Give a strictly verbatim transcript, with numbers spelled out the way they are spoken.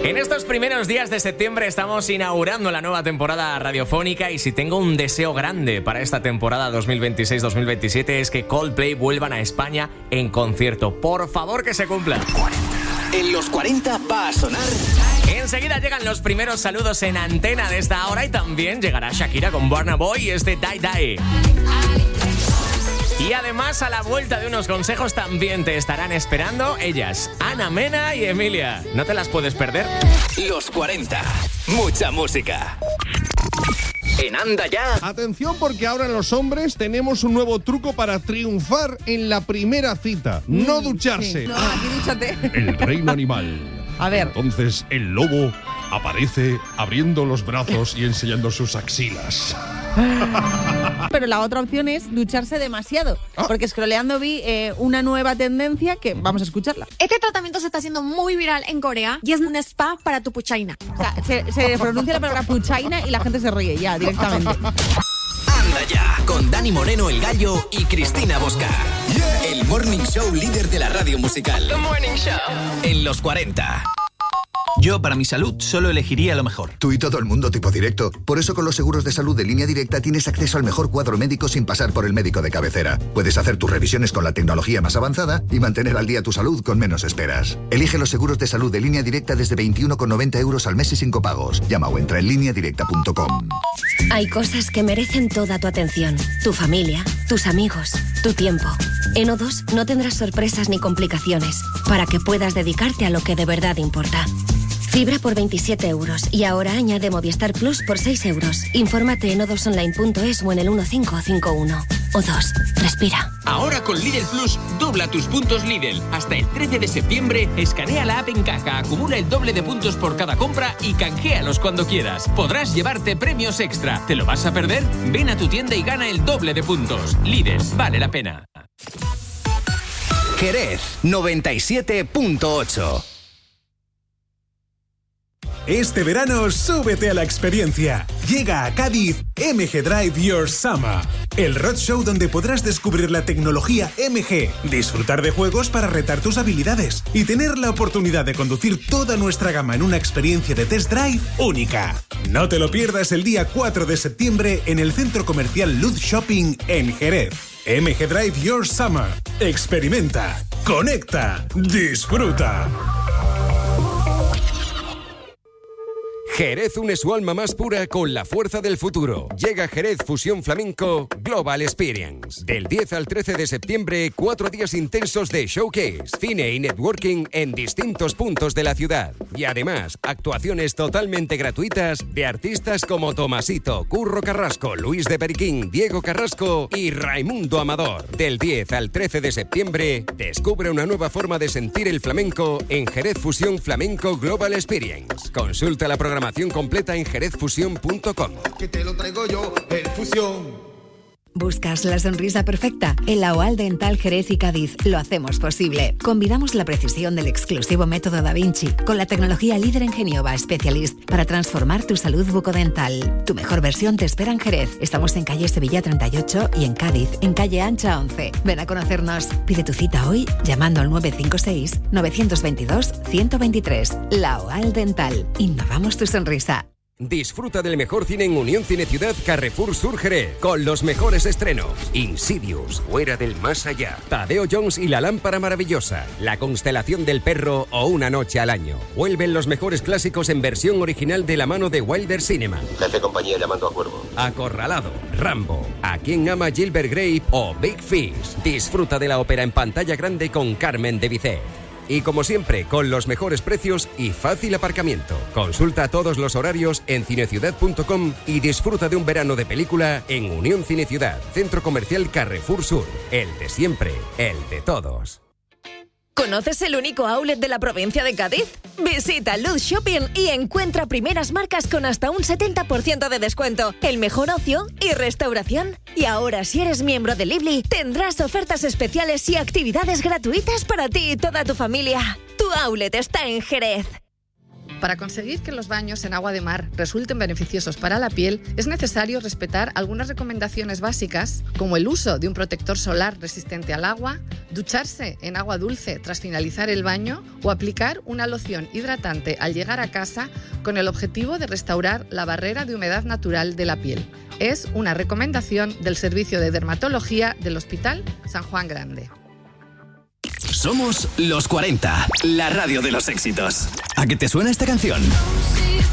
En estos primeros días de septiembre estamos inaugurando la nueva temporada radiofónica y si tengo un deseo grande para esta temporada dos mil veintiséis dos mil veintisiete es que Coldplay vuelvan a España en concierto. Por favor, que se cumpla. En los cuarenta va a sonar... Enseguida llegan los primeros saludos en antena de esta hora y también llegará Shakira con Burna Boy y este Die Die. Y además, a la vuelta de unos consejos también te estarán esperando ellas, Ana Mena y Emilia. ¿No te las puedes perder? Los cuarenta. Mucha música. En Anda Ya. Atención, porque ahora los hombres tenemos un nuevo truco para triunfar en la primera cita. Mm, no ducharse. Sí. No, aquí dúchate. El reino animal. A ver. Entonces el lobo aparece abriendo los brazos y enseñando sus axilas. Pero la otra opción es ducharse demasiado. Ah. Porque scrolleando vi eh, una nueva tendencia que vamos a escucharla. Este tratamiento se está haciendo muy viral en Corea y es un spa para tu puchaina. O sea, se, se pronuncia la palabra puchaina y la gente se ríe ya directamente. Anda Ya, con Dani Moreno el Gallo y Cristina Bosca. Yeah. El morning show líder de la radio musical. The Morning Show. En los cuarenta. Yo, para mi salud, solo elegiría lo mejor. Tú y todo el mundo tipo directo. Por eso con los seguros de salud de Línea Directa tienes acceso al mejor cuadro médico sin pasar por el médico de cabecera. Puedes hacer tus revisiones con la tecnología más avanzada y mantener al día tu salud con menos esperas. Elige los seguros de salud de Línea Directa desde veintiuno con noventa euros al mes y sin copagos. Llama o entra en línea directa punto com. Hay cosas que merecen toda tu atención. Tu familia, tus amigos, tu tiempo. En O dos no tendrás sorpresas ni complicaciones para que puedas dedicarte a lo que de verdad importa. Fibra por veintisiete euros y ahora añade Movistar Plus por seis euros. Infórmate en o dos online punto es o en el uno cinco cinco uno. O dos, respira. Ahora con Lidl Plus, dobla tus puntos Lidl. Hasta el trece de septiembre, escanea la app en caja, acumula el doble de puntos por cada compra y canjealos cuando quieras. Podrás llevarte premios extra. ¿Te lo vas a perder? Ven a tu tienda y gana el doble de puntos. Lidl, vale la pena. Jerez, noventa y siete punto ocho. Este verano, súbete a la experiencia. Llega a Cádiz M G Drive Your Summer, el roadshow donde podrás descubrir la tecnología M G, disfrutar de juegos para retar tus habilidades y tener la oportunidad de conducir toda nuestra gama en una experiencia de test drive única. No te lo pierdas el día cuatro de septiembre en el Centro Comercial Luz Shopping en Jerez. M G Drive Your Summer. Experimenta, conecta, disfruta. Jerez une su alma más pura con la fuerza del futuro. Llega Jerez Fusión Flamenco Global Experience. Del diez al trece de septiembre, cuatro días intensos de showcase, cine y networking en distintos puntos de la ciudad. Y además, actuaciones totalmente gratuitas de artistas como Tomasito, Curro Carrasco, Luis de Periquín, Diego Carrasco y Raimundo Amador. Del diez al trece de septiembre, descubre una nueva forma de sentir el flamenco en Jerez Fusión Flamenco Global Experience. Consulta la programación completa en jerez fusión punto com. Que te lo traigo yo, el Fusión. ¿Buscas la sonrisa perfecta? En la OAL Dental Jerez y Cádiz lo hacemos posible. Combinamos la precisión del exclusivo método Da Vinci con la tecnología líder en Genioba Specialist para transformar tu salud bucodental. Tu mejor versión te espera en Jerez. Estamos en calle Sevilla treinta y ocho y en Cádiz, en calle Ancha once. Ven a conocernos. Pide tu cita hoy llamando al nueve cinco seis, nueve dos dos, uno cero dos tres. La OAL Dental. Innovamos tu sonrisa. Disfruta del mejor cine en Unión Cine Ciudad Carrefour Sur Jerez, con los mejores estrenos: Insidious, Fuera del Más Allá, Tadeo Jones y la Lámpara Maravillosa, La Constelación del Perro o Una Noche al Año. Vuelven los mejores clásicos en versión original de la mano de Wilder Cinema. Jefe compañía llamando a Cuervo. Acorralado, Rambo, A quien ama Gilbert Grape o Big Fish. Disfruta de la ópera en pantalla grande con Carmen de Bizet. Y como siempre, con los mejores precios y fácil aparcamiento. Consulta todos los horarios en cineciudad punto com y disfruta de un verano de película en Unión Cine Ciudad, Centro Comercial Carrefour Sur. El de siempre, el de todos. ¿Conoces el único outlet de la provincia de Cádiz? Visita Luz Shopping y encuentra primeras marcas con hasta un setenta por ciento de descuento, el mejor ocio y restauración. Y ahora, si eres miembro de Lively, tendrás ofertas especiales y actividades gratuitas para ti y toda tu familia. Tu outlet está en Jerez. Para conseguir que los baños en agua de mar resulten beneficiosos para la piel, es necesario respetar algunas recomendaciones básicas, como el uso de un protector solar resistente al agua, ducharse en agua dulce tras finalizar el baño o aplicar una loción hidratante al llegar a casa con el objetivo de restaurar la barrera de humedad natural de la piel. Es una recomendación del Servicio de Dermatología del Hospital San Juan Grande. Somos los cuarenta, la radio de los éxitos. ¿A qué te suena esta canción?